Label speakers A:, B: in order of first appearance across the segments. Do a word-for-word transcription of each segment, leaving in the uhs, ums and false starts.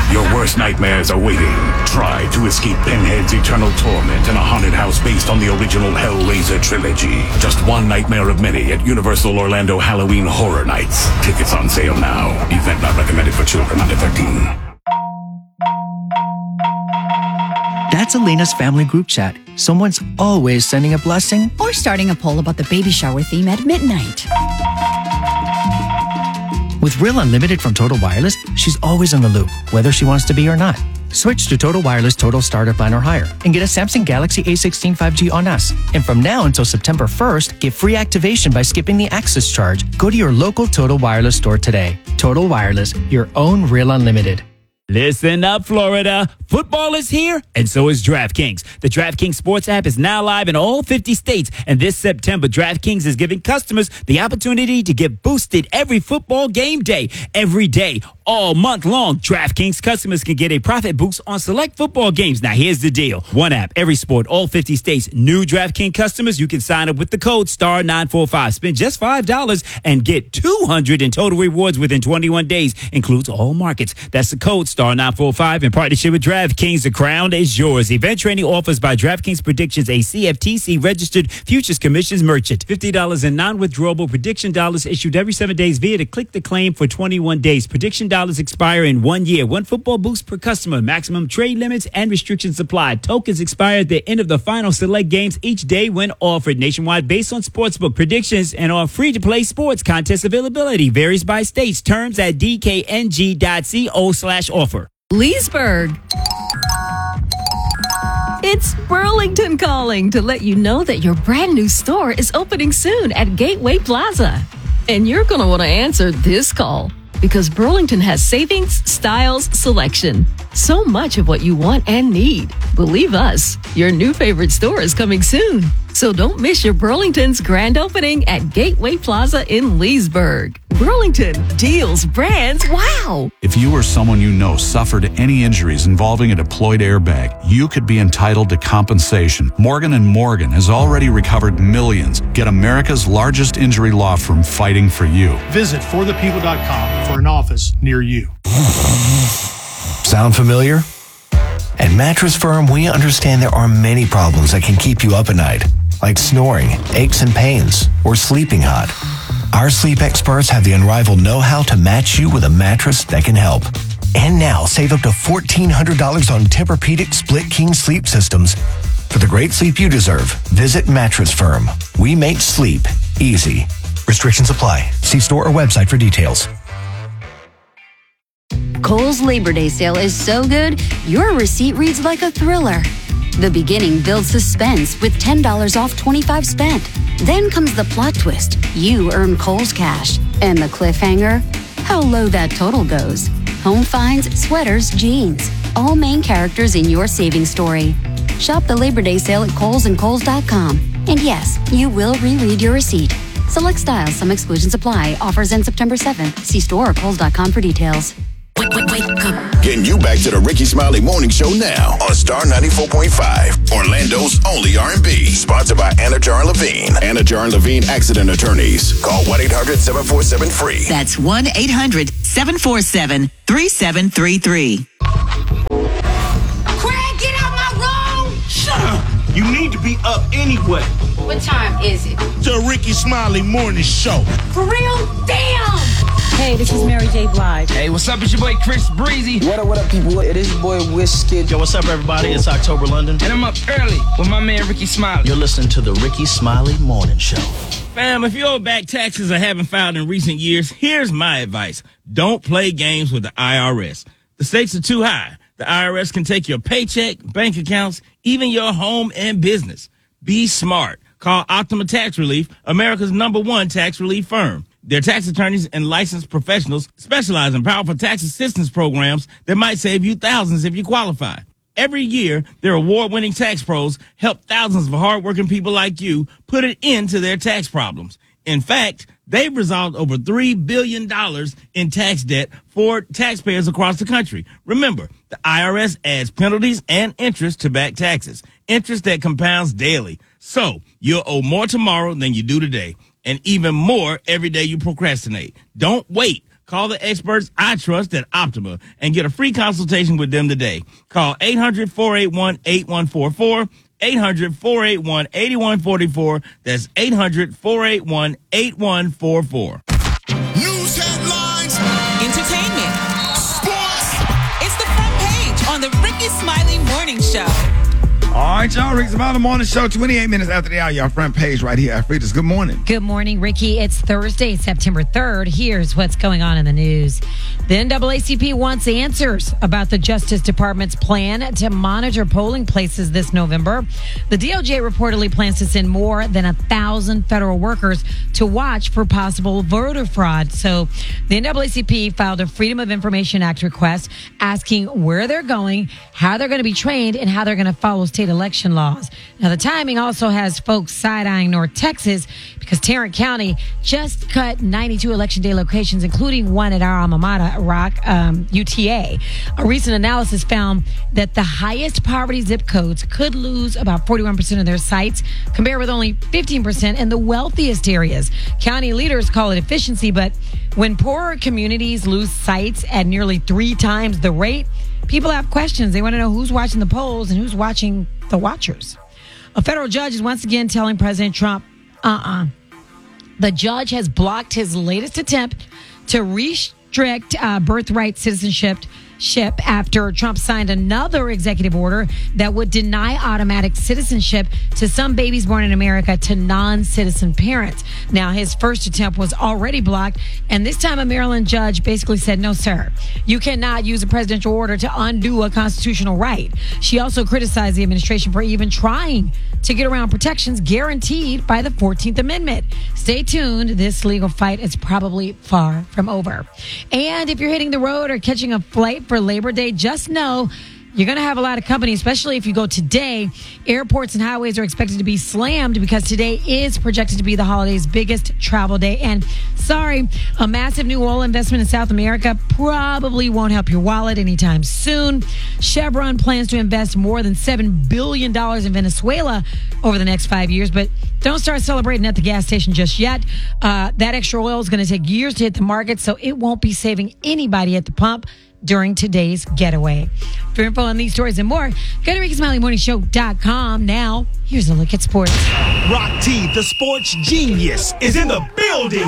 A: Your worst nightmares are waiting. Try to escape Pinhead's eternal torment in a haunted house based on the original Hellraiser trilogy. Just one nightmare of many at Universal Orlando Halloween Horror Nights. Tickets on sale now. Event not recommended for children under thirteen.
B: That's Elena's family group chat. Someone's always sending a blessing
C: or starting a poll about the baby shower theme at midnight.
B: With Real Unlimited from Total Wireless, she's always in the loop, whether she wants to be or not. Switch to Total Wireless Total Starter Plan or higher and get a Samsung Galaxy A sixteen five G on us. And from now until September first, get free activation by skipping the access charge. Go to your local Total Wireless store today. Total Wireless, your own Real Unlimited.
D: Listen up, Florida. Football is here, and so is DraftKings. The DraftKings Sports app is now live in all fifty states, and this September, DraftKings is giving customers the opportunity to get boosted every football game day. Every day, all month long, DraftKings customers can get a profit boost on select football games. Now, here's the deal. One app, every sport, all fifty states. New DraftKings customers, you can sign up with the code star nine four five. Spend just five dollars and get two hundred dollars in total rewards within twenty-one days. Includes all markets. That's the code star nine four five in partnership with DraftKings. The crown is yours. Event training offers by DraftKings Predictions, a C F T C registered futures commissions merchant. fifty dollars in non-withdrawable prediction dollars issued every seven days via the click the claim for twenty-one days. Prediction dollars expire in one year. One football boost per customer. Maximum trade limits and restrictions apply. Tokens expire at the end of the final select games each day when offered. Nationwide based on sportsbook predictions and on free-to-play sports. Contest availability varies by states. Terms at d k n g dot co slash offer.
E: Leesburg. It's Burlington calling to let you know that your brand new store is opening soon at Gateway Plaza. And you're going to want to answer this call because Burlington has savings, styles, selection. So much of what you want and need. Believe us, your new favorite store is coming soon. So don't miss your Burlington's grand opening at Gateway Plaza in Leesburg. Burlington, deals, brands, wow!
F: If you or someone you know suffered any injuries involving a deployed airbag, you could be entitled to compensation. Morgan and Morgan has already recovered millions. Get America's largest injury law firm fighting for you.
G: Visit for the people dot com for an office near you.
H: Sound familiar? At Mattress Firm, we understand there are many problems that can keep you up at night, like snoring, aches and pains, or sleeping hot. Our sleep experts have the unrivaled know-how to match you with a mattress that can help. And now, save up to fourteen hundred dollars on Tempur-Pedic Split King sleep systems. For the great sleep you deserve, visit Mattress Firm. We make sleep easy. Restrictions apply. See store or website for details.
I: Kohl's Labor Day sale is so good, your receipt reads like a thriller. The beginning builds suspense with ten dollars off twenty-five spent. Then comes the plot twist. You earn Kohl's cash. And the cliffhanger? How low that total goes. Home finds, sweaters, jeans. All main characters in your savings story. Shop the Labor Day sale at Kohl's and Kohl's dot com. And yes, you will reread your receipt. Select styles, some exclusions apply. Offers end September seventh. See store or Kohl's dot com for details.
J: Wake, wake, wake up. Getting you back to the Ricky Smiley Morning Show now on Star ninety-four point five, Orlando's only R and B. Sponsored by Anna Jar and Levine. Anna Jar and Levine Accident Attorneys. Call one eight hundred seven four seven free.
K: That's one eight hundred seven four seven three seven three three.
L: Craig, get out my room!
M: Shut up! You need to be up anyway.
L: What time is it?
M: The Ricky Smiley Morning Show.
L: For real? Damn!
N: Hey, this is Mary J. Blige.
O: Hey, what's up? It's your boy Chris Breezy.
P: What up, what up, people? It is your boy Wizkid.
Q: Yo, what's up, everybody? It's October London.
O: And I'm up early with my man Ricky Smiley.
Q: You're listening to the Ricky Smiley Morning Show.
D: Fam, if you owe back taxes or haven't filed in recent years, here's my advice. Don't play games with the I R S. The stakes are too high. The I R S can take your paycheck, bank accounts, even your home and business. Be smart. Call Optima Tax Relief, America's number one tax relief firm. Their tax attorneys and licensed professionals specialize in powerful tax assistance programs that might save you thousands if you qualify. Every year, their award-winning tax pros help thousands of hardworking people like you put an end to their tax problems. In fact, they've resolved over three billion dollars in tax debt for taxpayers across the country. Remember, the I R S adds penalties and interest to back taxes, interest that compounds daily. So you'll owe more tomorrow than you do today, and even more every day you procrastinate. Don't wait.
M: Call the experts I trust at Optima and get a free consultation with them today. Call eight hundred, four eight one, eight one four four, eight hundred, four eight one, eight one four four. That's eight hundred, four eight one, eight one four four.
R: News headlines.
S: Entertainment. Sports. It's the front page on the Ricky Smiley Morning Show.
T: All right, y'all. Ricky Smiley Morning Show, twenty-eight minutes after the hour. Y'all front page right here. Afritas, good morning.
U: Good morning, Ricky. It's Thursday, September third. Here's what's going on in the news. The N double A C P wants answers about the Justice Department's plan to monitor polling places this November. The D O J reportedly plans to send more than a thousand federal workers to watch for possible voter fraud. So the N double A C P filed a Freedom of Information Act request asking where they're going, how they're going to be trained, and how they're going to follow state election laws. Now, the timing also has folks side-eyeing North Texas because Tarrant County just cut ninety-two Election Day locations, including one at our alma mater, Rock, um, U T A. A recent analysis found that the highest poverty zip codes could lose about forty-one percent of their sites, compared with only fifteen percent in the wealthiest areas. County leaders call it efficiency, but when poorer communities lose sites at nearly three times the rate, people have questions. They want to know who's watching the polls and who's watching the watchers. A federal judge is once again telling President Trump, uh-uh. The judge has blocked his latest attempt to restrict uh, birthright citizenship ship after Trump signed another executive order that would deny automatic citizenship to some babies born in America to non-citizen parents. Now, his first attempt was already blocked, and this time a Maryland judge basically said, no, sir, you cannot use a presidential order to undo a constitutional right. She also criticized the administration for even trying to get around protections guaranteed by the fourteenth Amendment. Stay tuned. This legal fight is probably far from over. And if you're hitting the road or catching a flight for Labor Day, just know you're going to have a lot of company, especially if you go today. Airports and highways are expected to be slammed because today is projected to be the holiday's biggest travel day. And sorry, a massive new oil investment in South America probably won't help your wallet anytime soon. Chevron plans to invest more than seven billion dollars in Venezuela over the next five years, but don't start celebrating at the gas station just yet. Uh, that extra oil is going to take years to hit the market, so it won't be saving anybody at the pump during today's getaway. For info on these stories and more, go to Ricky Smiley Morning Show dot com. Now, here's a look at sports.
M: Rock T, the sports genius, is in the building.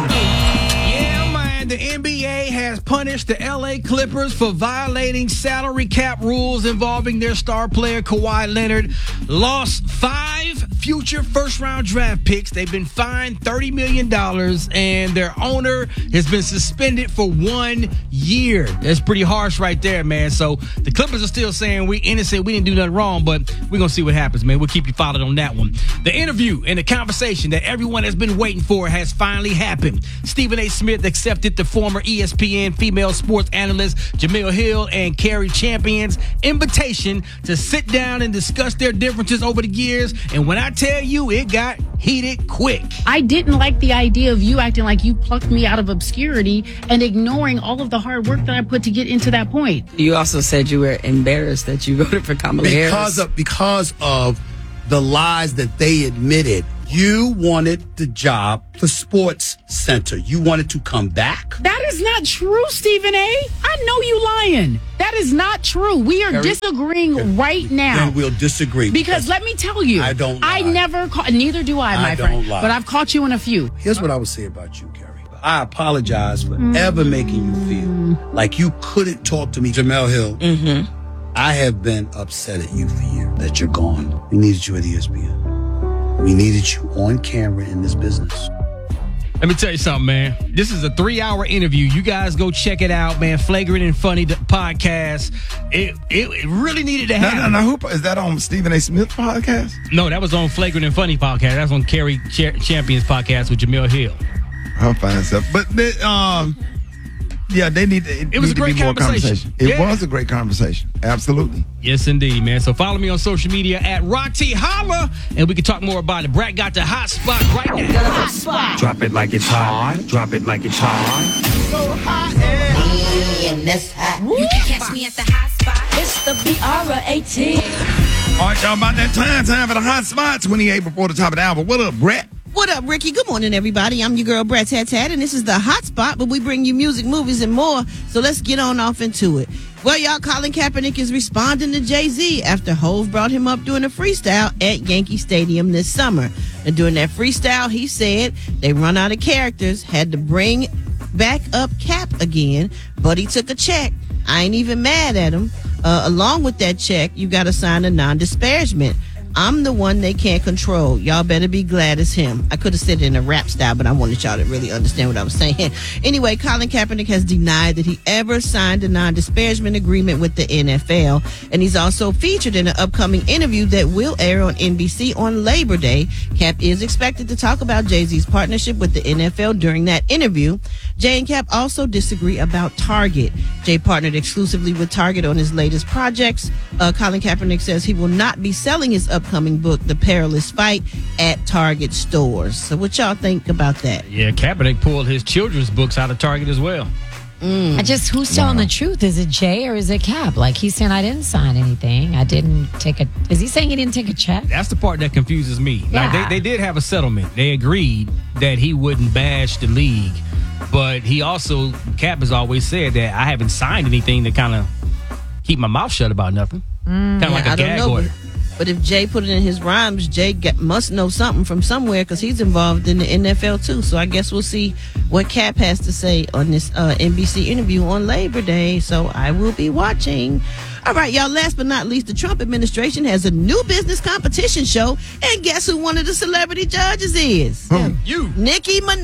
O: Yeah, man. The N B A has punished the L A Clippers for violating salary cap rules involving their star player Kawhi Leonard. Lost five future first-round draft picks. They've been fined thirty million dollars, and their owner has been suspended for one year. That's pretty harsh right there, man. So the Clippers are still saying we innocent, we didn't do nothing wrong, but we're going to see what happens, man. We'll keep you followed on that one. The interview and the conversation that everyone has been waiting for has finally happened. Stephen A. Smith accepted the former E S P N female sports analyst Jemele Hill and Carrie Champion's invitation to sit down and discuss their differences over the years. And when I tell you, it got heated quick.
V: I didn't like the idea of you acting like you plucked me out of obscurity and ignoring all of the hard work that I put to get into that point.
W: You also said you were embarrassed that you voted for Kamala Harris.
X: Because of, because of the lies that they admitted. You wanted the job for Sports Center. You wanted to come back.
V: That is not true, Stephen A. I know you lying. That is not true. We are Harry, disagreeing okay. right now.
X: Then we'll disagree.
V: Because let me tell you,
X: I don't lie.
V: I never caught, neither do I, my
X: I
V: friend.
X: don't lie. But
V: I've caught you in a few.
X: Here's what I would say about you, Carrie. I apologize for mm. ever making you feel like you couldn't talk to me. Jemele Hill,
W: mm-hmm.
X: I have been upset at you for years that you're gone. We needed you at E S P N. We needed you on camera in this business.
O: Let me tell you something, man. This is a three-hour interview. You guys go check it out, man. Flagrant and Funny podcast. It it, it really needed to happen.
T: No, no, no. Who, is that on Stephen A. Smith podcast?
O: No, that was on Flagrant and Funny podcast. That's on Carrie Ch- Champion's podcast with Jemele Hill.
T: I'll find stuff. But, they, um, yeah, they need, it
O: it was
T: need
O: a great
T: to be more
O: conversation.
T: conversation. It
O: yeah.
T: was a great conversation. Absolutely.
O: Yes, indeed, man. So follow me on social media at Rock T Holla, and we can talk more about it. Brat got the hot spot right now.
Y: The hot spot. Drop it like it's hot. Drop it like it's hot.
L: So hot and in this hot. You can catch me at the hot spot. It's the B R eighteen.
T: All right, y'all, about that time. Time for the hot spot. twenty-eight before the top of the hour. What up, Brett?
A: What up, Ricky? Good morning, everybody. I'm your girl, Brett Tat Tat, and this is the Hot Spot, but we bring you music, movies, and more. So let's get on off into it. Well, y'all, Colin Kaepernick is responding to Jay-Z after Hov brought him up doing a freestyle at Yankee Stadium this summer. And during that freestyle, he said they run out of characters, had to bring back up Cap again, but he took a check. I ain't even mad at him. Uh, along with that check, you got to sign a non-disparagement. I'm the one they can't control. Y'all better be glad it's him. I could have said it in a rap style, but I wanted y'all to really understand what I was saying. Anyway, Colin Kaepernick has denied that he ever signed a non-disparagement agreement with the N F L, and he's also featured in an upcoming interview that will air on N B C on Labor Day. Cap is expected to talk about Jay-Z's partnership with the N F L during that interview. Jay and Cap also disagree about Target. Jay partnered exclusively with Target on his latest projects. Uh, Colin Kaepernick says he will not be selling his upcoming book, The Perilous Fight, at Target stores. So what y'all think about that?
B: Yeah, Kaepernick pulled his children's books out of Target as well.
U: Mm. I just, who's telling wow. the truth? Is it Jay or is it Cap? Like, he's saying, I didn't sign anything. I didn't take a, is he saying he didn't take a check?
B: That's the part that confuses me.
U: Yeah.
B: Like, they, they did have a settlement. They agreed that he wouldn't bash the league. But he also, Cap has always said that I haven't signed anything to kind of keep my mouth shut about nothing.
U: Mm.
B: Kind of like a
A: I
B: gag
A: don't know,
B: order.
A: But, but if Jay put it in his rhymes, Jay get, must know something from somewhere because he's involved in the N F L too. So I guess we'll see what Cap has to say on this uh, N B C interview on Labor Day. So I will be watching. All right, y'all, last but not least, the Trump administration has a new business competition show. And guess who one of the celebrity judges is?
T: Who?
B: You.
A: Nicki Minaj.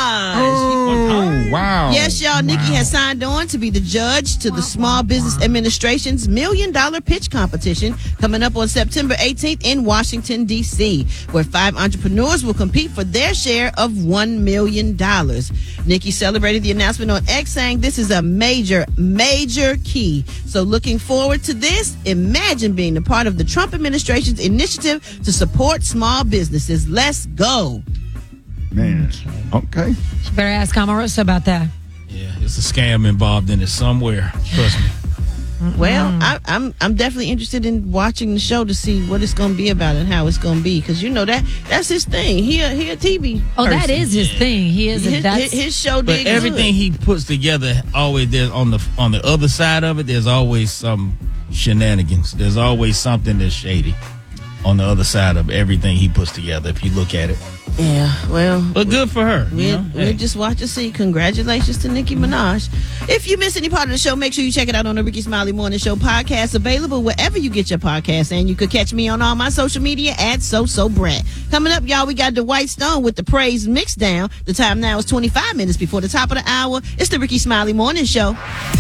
T: Oh, wow.
A: Yes, y'all, Nicki
T: wow.
A: has signed on to be the judge to the Small Business Administration's Million Dollar Pitch Competition coming up on September eighteenth in Washington, D C, where five entrepreneurs will compete for their share of one million dollars. Nicki celebrated the announcement on X, saying this is a major, major key. So looking forward to this. Imagine being a part of the Trump administration's initiative to support small businesses. Let's go.
T: Man. Okay.
U: You better ask Omarosa about that.
M: Yeah, it's a scam involved in it somewhere. Trust me.
A: Well, I, I'm I'm definitely interested in watching the show to see what it's going to be about and how it's going to be, because you know that that's his thing. He a, he a T V.
U: Oh,
A: person.
U: that is his thing. He is.
A: His,
U: that's
A: his, his show.
M: But
A: did
M: everything
A: good.
M: he puts together, always there's on the on the other side of it. There's always some shenanigans. There's always something that's shady on the other side of everything he puts together. If you look at it.
A: Yeah, well,
M: but good for her.
A: We'll,
M: you know?
A: we'll
M: hey.
A: just watch and see. Congratulations to Nicki Minaj. If you miss any part of the show, make sure you check it out on the Ricky Smiley Morning Show podcast, available wherever you get your podcasts. And you could catch me on all my social media at So So Brett. Coming up, y'all, we got the White Stone with the Praise Mix Down. The time now is twenty-five minutes before the top of the hour. It's the Ricky Smiley Morning Show.